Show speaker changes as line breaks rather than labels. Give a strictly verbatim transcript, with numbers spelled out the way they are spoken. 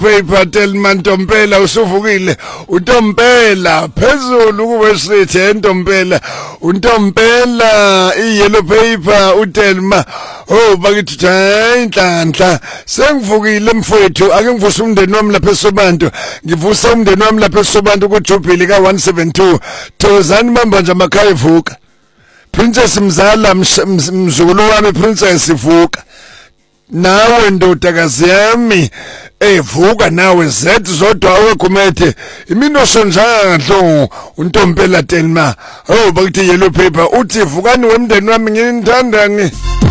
paper Telma Ntompela usuvukile uNtompela phezulu kuwesithi eNtompela uNtompela iyellow paper uTelma oh bakithi hayi inhlanhla sengivukile mfowethu ake ngivuse umndeni wami lapha eSobantu ngivusa umndeni wami lapha eSobantu kuJubili ka one seventy-two Thozani bamba nje amakhaya evuka Princess Mzala mzukulu wami Princess ivuka nawe ndodakazi yami evuka nawe Z zodwa awekumethe iminosho njalo uNtompela Telma oh bakithi yellow paper uthi vukani wemndeni wami ngiyithanda ngi